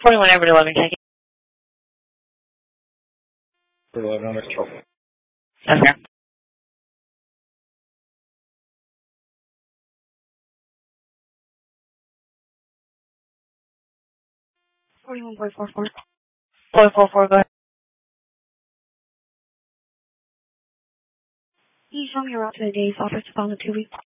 41 over to 11, take it. 11 on this truck. Okay. Forty-one point four four. 444, go ahead. Can you show me your route to the day's office to follow 2 weeks?